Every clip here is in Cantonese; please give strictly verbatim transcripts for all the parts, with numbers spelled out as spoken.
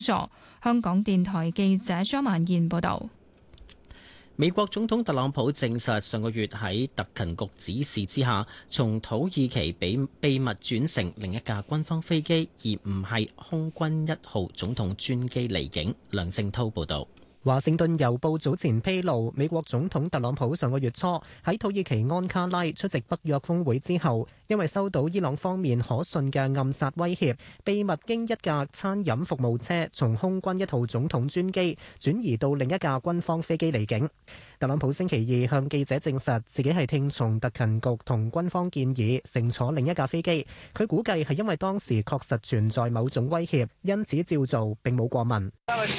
助。香港電台記者張曼燕報道。 美國總統特朗普證實，上個月喺特勤局指示之下，從土耳其俾秘密轉乘另一架軍方飛機，而唔係空軍一號總統專機離境。梁正濤報道。 華盛頓郵報早前披露，美國總統特朗普上個月初喺土耳其安卡拉出席北約峰會之後，因為收到伊朗方面可信嘅暗殺威脅，秘密經一架餐飲服務車從空軍一號總統專機轉移到另一架軍方飛機離境。特朗普星期二向記者證實，自己係聽從特勤局同軍方建議乘坐另一架飛機。佢估計係因為當時確實存在某種威脅，因此照做並冇過問。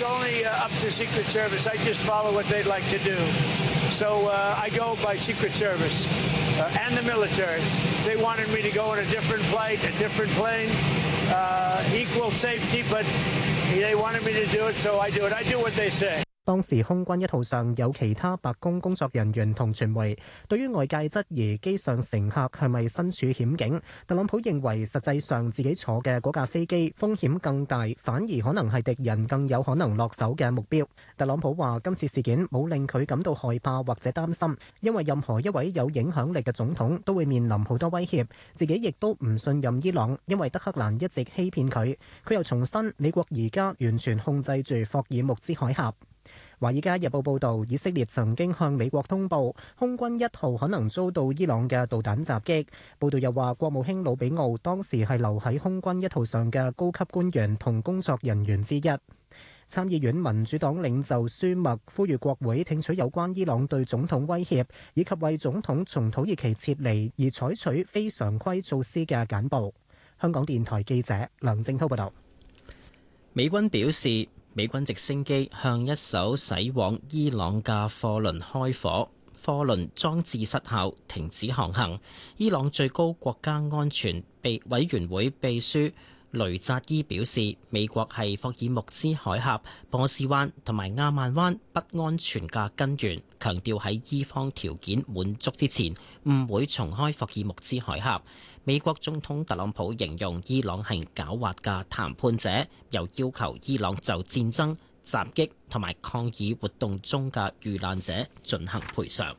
Service. I just follow what they'd like to do. So uh, I go by Secret Service uh, and the military. They wanted me to go on a different flight, a different plane, uh, equal safety, but they wanted me to do it, so I do it. I do what they say. 當時空軍一號上有其他白宮工作人員同傳媒，對於外界質疑機上乘客係咪身處險境，特朗普認為實際上自己坐嘅嗰架飛機風險更大，反而可能係敵人更有可能落手嘅目標。特朗普話今次事件冇令佢感到害怕或者擔心，因為任何一位有影響力嘅總統都會面臨好多威脅，自己亦都唔信任伊朗，因為德黑蘭一直欺騙佢。佢又重申美國而家完全控制住霍爾木茲海峽。《華爾街日報》報導，以色列曾經向美國通報空軍一號可能遭到伊朗嘅導彈襲擊。報導又話，國務卿魯比奧當時係留喺空軍一號上嘅高級官員同工作人員之一。參議院民主黨領袖舒默呼籲國會聽取有關伊朗對總統威脅以及為總統從土耳其撤離而採取非常規措施嘅簡報。香港電台記者梁正滔報導。 美軍表示，美軍直升機向一艘駛往伊朗嘅貨輪開火，貨輪裝置失效，停止航行。伊朗最高國家安全秘委員會秘書雷扎伊表示，美國係霍爾木茲海峽、波斯灣同埋亞曼灣不安全嘅根源，強調喺伊方條件滿足之前，唔會重開霍爾木茲海峽。美國總統特朗普形容伊朗係狡猾嘅談判者，又要求伊朗就戰爭、襲擊同埋抗議活動中嘅遇難者進行賠償。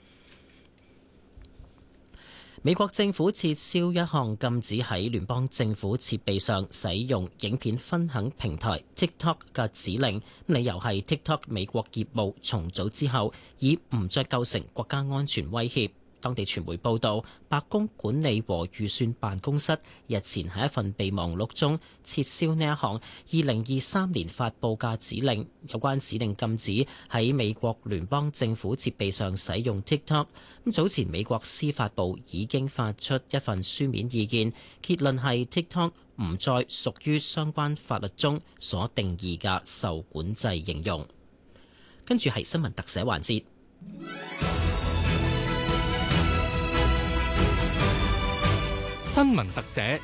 美國政府撤銷一項禁止喺聯邦政府設備上使用影片分享平台 TikTok 嘅指令，理由係 TikTok 美國業務重組之後，已唔再構成國家安全威脅。當地傳媒報道，白宮管理和預算辦公室日前喺一份備忘錄中撤銷呢一項二零二三年發布嘅指令。有關指令禁止喺美國聯邦政府設備上使用 TikTok。咁早前美國司法部已經發出一份書面意見，結論係 TikTok 唔再屬於相關法律中所定義嘅受管制應用。跟住係新聞特寫環節。 新聞特寫，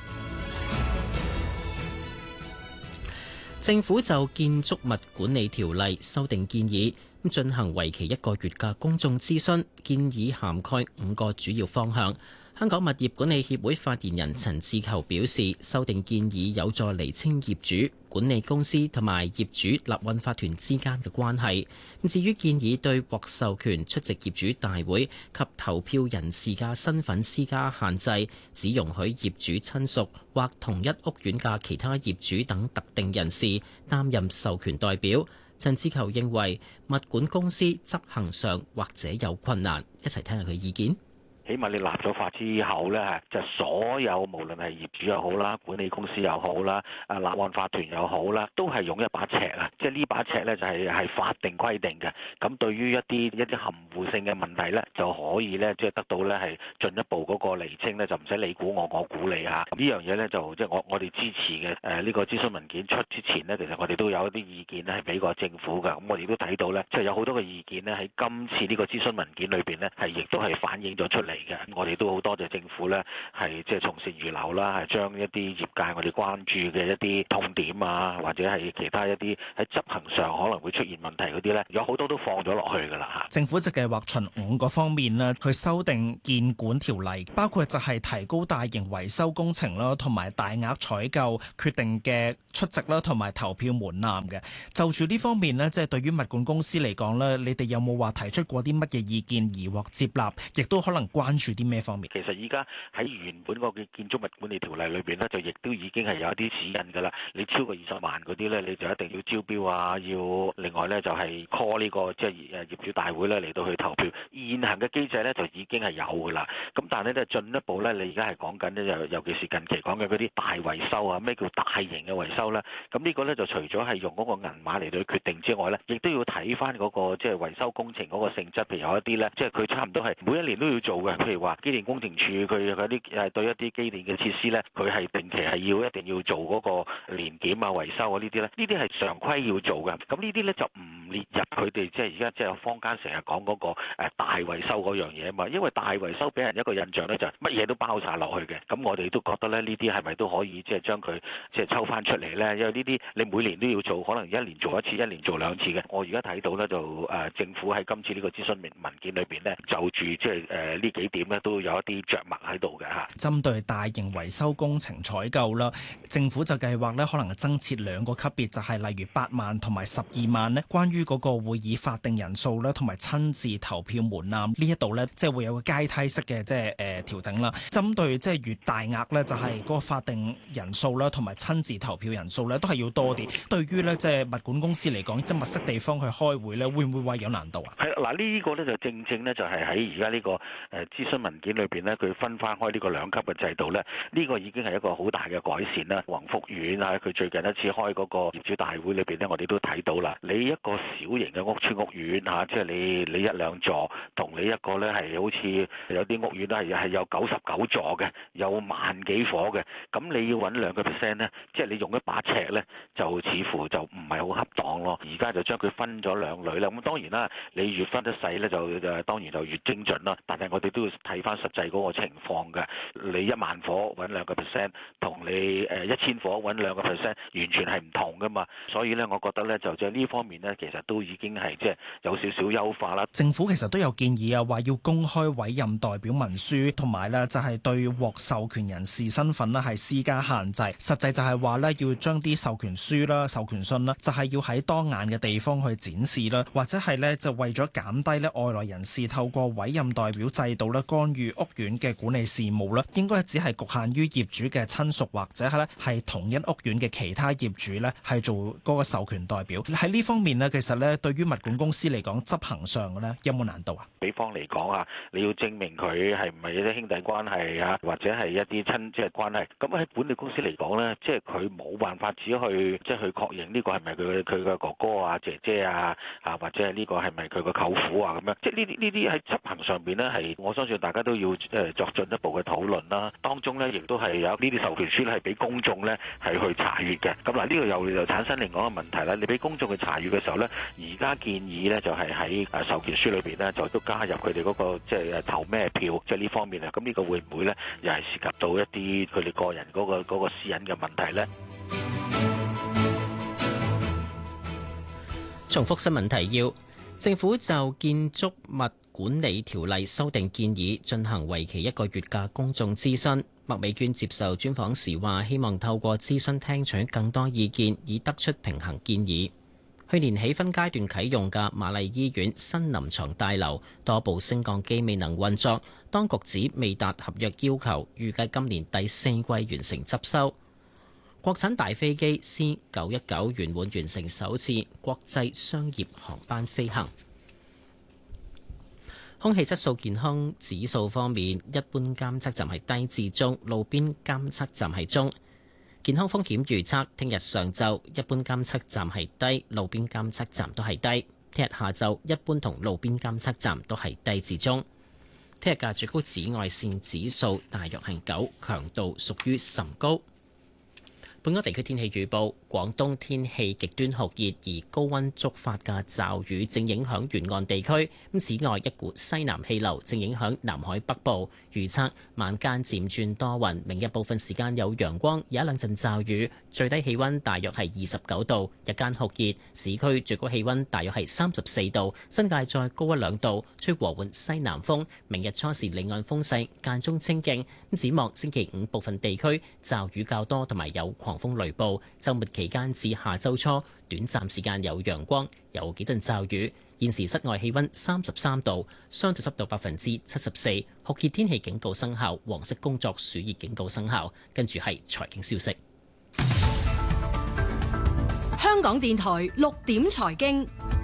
政府就建築物管理條例修訂建議咁進行為期一個月嘅公眾諮詢，建議涵蓋五個主要方向。香港物業管理協會發言人陳志球表示，修訂建議有助釐清業主、管理公司同埋業主立運法團之間嘅關係。至於建議對獲授權出席業主大會及投票人士嘅身份施加限制，只容許業主親屬或同一屋苑嘅其他業主等特定人士擔任授權代表。陳志球認為物管公司執行上或者有困難，一齊聽下佢意見。 起碼你立咗法之後咧，就所有無論係業主又好啦，管理公司又好啦，啊立案法團又好啦，都係用一把尺啊！即係呢把尺咧就係係法定規定嘅。咁對於一啲一啲含糊性嘅問題咧，就可以咧即係得到咧係進一步嗰個釐清咧，就唔使你估我，我估你嚇。呢樣嘢咧就即係我我哋支持嘅。誒呢個諮詢文件出之前呢，其實我哋都有一啲意見咧係俾過政府嘅。咁我哋都睇到咧，即係有好多嘅意見咧喺今次呢個諮詢文件裏邊咧係亦都係反映咗出嚟。 嘅。我哋都好多謝政府咧，係即係從善如流啦，係將一啲業界我哋關注嘅一啲痛點啊，或者係其他一啲喺執行上可能會出現問題嗰啲咧，有好多都放咗落去㗎啦嚇。 政府就計劃循五個方面咧去修訂建管條例，包括就係提高大型維修工程啦，同埋大額採購決定嘅出席啦，同埋投票門檻嘅。就住呢方面咧，即係對於物管公司嚟講咧，你哋有冇話提出過啲乜嘢意見而獲接納，亦都可能關注啲咩方面？ 其實依家喺原本嗰個建築物管理條例裏邊咧，就亦都已經係有一啲指引㗎啦。你超過二十萬嗰啲咧，你就一定要招標啊，要另外咧就係 call 呢個即係誒業主大會咧嚟到去投票。現行嘅機制咧就已經係有㗎啦。咁但係咧進一步咧，你而家係講緊咧，尤尤其是近期講嘅嗰啲大維修啊，咩叫大型嘅維修咧？咁呢個咧就除咗係用嗰個銀碼嚟到去決定之外咧，亦都要睇翻嗰個即係維修工程嗰個性質。譬如有一啲咧，即係佢差唔多係每一年都要做嘅。譬如話機電工程署佢嗰啲誒對一啲機電嘅設施咧，佢係定期係要一定要做嗰個年檢啊、維修啊呢啲咧，呢啲係常規要做嘅。咁呢啲咧就唔列入佢哋即係而家即係坊間成日講嗰個誒大維修嗰樣嘢啊嘛。因為大維修俾人一個印象咧就係乜嘢都包晒落去嘅。咁我哋都覺得咧呢啲係咪都可以即係將佢即係抽翻出嚟咧？因為呢啲你每年都要做，可能一年做一次，一年做兩次嘅。我而家睇到咧就誒政府喺今次呢個諮詢文件裏邊咧，就住即係誒呢幾點咧都有一啲着墨喺度嘅嚇。 針對大型維修工程採購啦，政府就計劃咧可能增設兩個級別，就係例如八萬同埋十二萬咧。關於嗰個會議法定人數咧，同埋親自投票門檻呢一度咧，即係會有個階梯式嘅即係誒調整啦。針對即係越大額咧，就係嗰個法定人數啦，同埋親自投票人數咧，都係要多啲。對於咧即係物管公司嚟講，即係物色地方去開會咧，會唔會話有難度啊？ 係嗱，呢個咧就正正咧就係喺而家呢個誒諮詢文件裏邊咧，佢分翻開呢個兩級嘅制度咧，呢個已經係一個好大嘅改善啦。宏福苑啊，佢最近一次開嗰個業主大會裏邊咧，我哋都睇到啦。你一個小型嘅屋邨屋苑嚇，即係你你一兩座，同你一個咧係好似有啲屋苑咧係係有九十九座嘅，有萬幾伙嘅，咁你要揾兩個 percent 咧，即係你用一把尺咧，就似乎就唔係好恰當咯。而家就將佢分咗兩類啦。咁當然啦，你越分得細咧，就就當然就越精準啦。但係我哋都要睇翻實際嗰個情況嘅。你一萬伙揾兩個 percent，同你誒一千伙揾兩個 percent，完全係唔同噶嘛。所以咧，我覺得咧就即係呢方面咧，其實都已經係即係有少少優化啦。 政府其實都有建議啊，話要公開委任代表文書，同埋咧就係對獲授權人士身份咧係施加限制。實際就係話咧要將啲授權書啦、授權信啦，就係要喺當眼嘅地方去展示啦，或者係咧就為咗減低咧外來人士透過委任代表制度咧干預屋苑嘅管理事務啦，應該只係局限於業主嘅親屬或者係咧係同一屋苑嘅其他業主咧係做嗰個授權代表。喺呢方面咧，其實咧對於物管公司嚟講執行上嘅咧有冇難度啊？ 比方嚟講啊，你要證明佢係唔係一啲兄弟關係啊，或者係一啲親戚關係。咁喺管理公司嚟講咧，即係佢冇辦法只去即係去確認呢個係咪佢佢嘅哥哥啊、姐姐啊啊，或者係呢個係咪佢個舅父啊咁樣。即係呢啲呢啲喺執行上邊咧，係我相信大家都要誒作進一步嘅討論啦。當中咧亦都係有呢啲授權書咧係俾公眾咧係去查閲嘅。咁嗱呢個又又產生另外一個問題啦。你俾公眾去查閲嘅時候咧，而家建議咧就係喺誒授權書裏邊咧就都加入佢哋嗰個即係投咩票，即係呢方面啊。咁呢個會唔會咧又係涉及到一啲佢哋個人嗰個嗰個私隱嘅問題咧？ 重複新聞提要：政府就建築物管理條例修訂建議進行為期一個月嘅公眾諮詢。麥美娟接受專訪時話，希望透過諮詢聽取更多意見，以得出平衡建議。去年起分階段啟用嘅瑪麗醫院新臨床大樓多部升降機未能運作，當局指未達合約要求，預計今年第四季完成執修。國產大飛機 C 九一九圓滿完成首次國際商業航班飛行。空氣質素健康指數方面，一般監測站係低至中，路邊監測站係中。健康風險預測，聽日上晝一般監測站係低，路邊監測站都係低。聽日下晝一般同路邊監測站都係低至中。聽日嘅最高紫外線指數大約係九，強度屬於甚高。 本港地區天氣預報：廣東天氣極端酷熱，而高溫觸發嘅驟雨正影響沿岸地區。咁此外，一股西南氣流正影響南海北部。預測晚間漸轉多雲，明日部分時間有陽光，有一兩陣驟雨。最低氣溫大約係二十九度，日間酷熱，市區最高氣溫大約係三十四度，新界再高一兩度。吹和緩西南風，明日初時離岸風勢間中清勁。咁展望星期五部分地區驟雨較多，同埋有狂風雷暴。週末期間至下週初，短暫時間有陽光，有幾陣驟雨。現時室外氣溫三十三度，相對濕度百分之七十四，酷熱天氣警告生效，黃色工作暑熱警告生效。跟住係財經消息。 香港電台六點財經，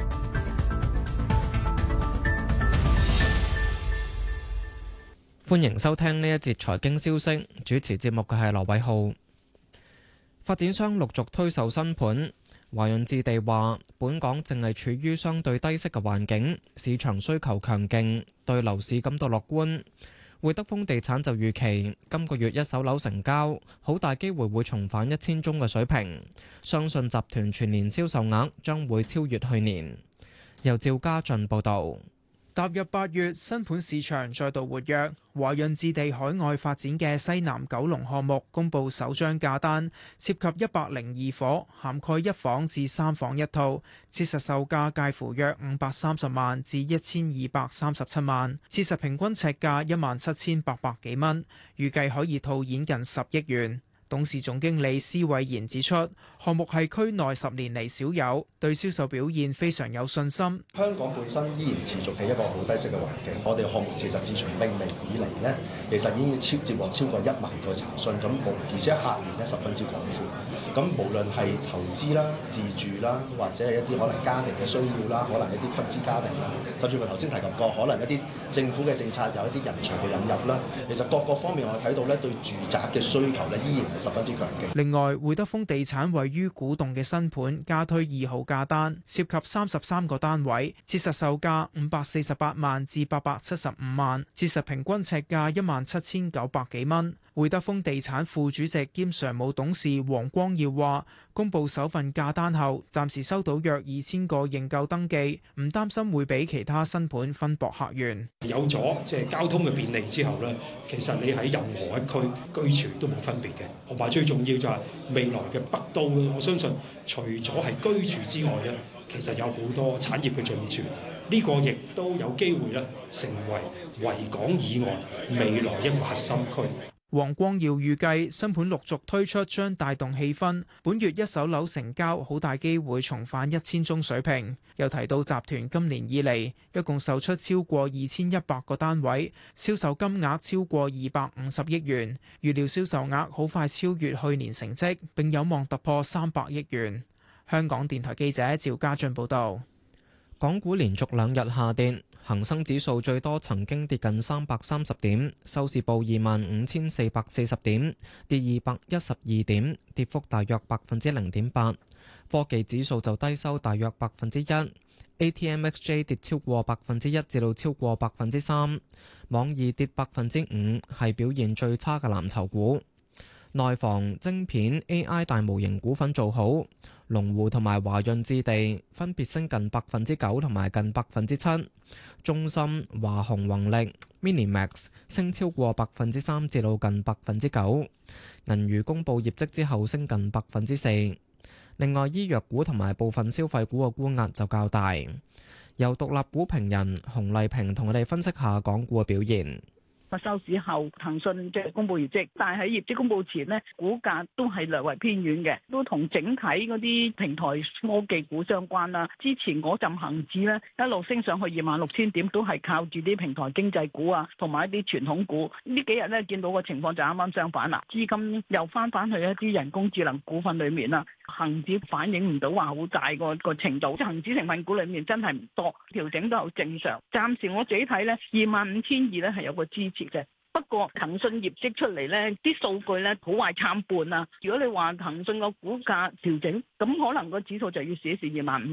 歡迎收聽呢一節財經消息。主持節目嘅係羅偉浩。發展商陸續推售新盤。華潤置地話，本港正係處於相對低息嘅環境，市場需求強勁，對樓市感到樂觀。會德豐地產就預期今個月一手樓成交好大機會會重返一千宗嘅水平，相信集團全年銷售額將會超越去年。由趙家俊報道。 踏入八月，新盤市場再度活躍。華潤置地海外發展嘅西南九龍項目公布首張價單，涉及一百零二伙，涵蓋一房至三房一套，切實售價介乎約五百三十萬至一千二百三十七萬，切實平均尺價一萬七千八百幾蚊，預計可以套現近十億元。董事總經理施偉賢指出，項目係區內十年嚟少有，對銷售表現非常有信心。 香港本身依然持續係一個好低息嘅環境，我哋項目其實自從命名以嚟呢，其實已經超接獲超過一萬個查詢，咁而且客源咧十分之廣闊。咁無論係投資啦、自住啦，或者係一啲可能家庭嘅需要啦，可能一啲分支家庭啦，甚至乎頭先提及過，可能一啲政府嘅政策有一啲人才嘅引入啦，其實各個方面我睇到咧對住宅嘅需求咧依然十分之強勁。 另外，會德豐地產位於古洞嘅新盤加推二號價單，涉及三十三個單位，切實售價五百四十八萬至八百七十五萬，切實平均尺價一萬七千九百幾蚊。會德豐地產副主席兼常務董事黃光耀話，公布首份價單後，暫時收到約二千個認購登記，唔擔心會俾其他新盤分薄客源。 有咗即係交通嘅便利之後呢，其實你喺任何一區居住都冇分別嘅。同埋最重要就係未來嘅北都咧，我相信除咗係居住之外呢，其實有好多產業嘅進駐，呢個亦都有機會咧成為維港以外未來一個核心區。 黃光耀預計新盤陸續推出將帶動氣氛，本月一手樓成交好大機會重返一千宗水平。又提到集團今年以嚟一共售出超過二千一百個單位，銷售金額超過二百五十億元，預料銷售額好快超越去年成績，並有望突破三百億元。香港電台記者趙家俊報道。 港股連續兩日下跌，恒生指數最多曾經跌近三百三十點，收市報二萬五千四百四十點，跌二百一十二點，跌幅大約百分之零點八。科技指數就低收大約百分之一 ，A T M X J 跌超過百分之一至到超過百分之三，網易跌百分之五，係表現最差嘅藍籌股。內房、晶片、A I 大模型股份做好，龍湖同埋華潤置地分別升近百分之九同埋近百分之七，中芯、華虹宏力、Minimax 升超過百分之三至到近百分之九，銀娛公佈業績之後升近百分之四。另外，醫藥股同埋部分消費股嘅沽壓就較大。由獨立股評人洪麗萍同我哋分析下港股嘅表現。 收市後，騰訊即係公布業績，但係喺業績公布前呢，股價都係略為偏軟嘅，都同整體嗰啲平台科技股相關啦。之前嗰陣恒指呢，一路升上去二萬六千點，都係靠住啲平台經濟股啊，同埋一啲傳統股。呢幾日呢，見到個情況就啱啱相反啦，資金又翻返去一啲人工智能股份裏面啦。恒指反映唔到話好大個個程度，即係恒指成分股裏面真係唔多，調整都好正常。暫時我自己睇呢，二萬五千二呢係有個支持嘅。不過騰訊業績出嚟呢啲數據呢好壞參半啊。如果你話騰訊個股價調整，咁可能個指數就要試一試二萬五啦。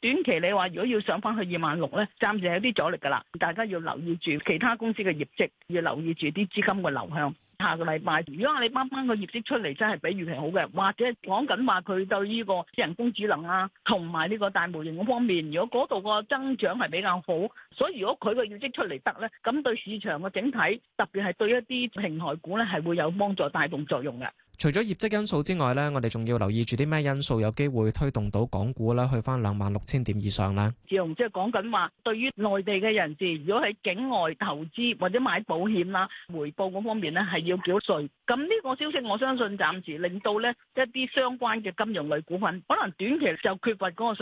短期你話如果要上翻去二萬六咧，暫時有啲阻力㗎啦。大家要留意住其他公司嘅業績，要留意住啲資金嘅流向。下個禮拜，如果阿里巴巴個業績出嚟真係比預期好嘅，或者講緊話佢對呢個人工智能啊，同埋呢個大模型嗰方面，如果嗰度個增長係比較好，所以如果佢個業績出嚟得咧，咁對市場嘅整體，特別係對一啲平台股咧，係會有幫助帶動作用嘅。 除咗業績因素之外咧，我哋仲要留意住啲咩因素有機會推動到港股咧去翻兩萬六千點以上咧？ 自從即係講緊話，對於內地嘅人士，如果喺境外投資或者買保險啦，回報嗰方面咧係要繳稅。咁呢個消息我相信暫時令到咧一啲相關嘅金融類股份，可能短期就缺乏嗰個